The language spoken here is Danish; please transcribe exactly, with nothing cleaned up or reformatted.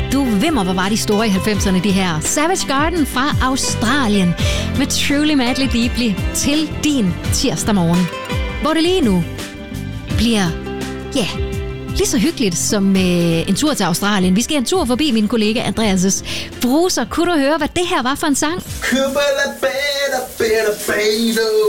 Du vimmer, hvor var de store i halvfemserne, de her. Savage Garden fra Australien med Truly Madly Deeply til din tirsdag morgen. Hvor det lige nu bliver, ja, lige så hyggeligt som øh, en tur til Australien. Vi skal en tur forbi min kollega Andreas' bruser. Kunne du høre, hvad det her var for en sang?